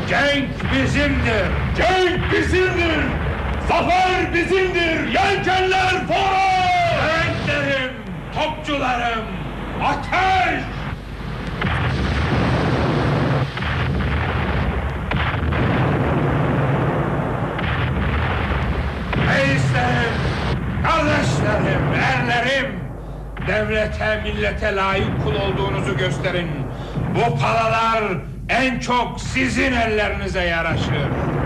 Cenk bizimdir! Cenk bizimdir! Zafer bizimdir! Yelkenler fora! Öğretlerim, topçularım, ateş! Reislerim, kardeşlerim, erlerim, devlete, millete layık kul olduğunuzu gösterin. Bu paralar en çok sizin ellerinize yaraşır.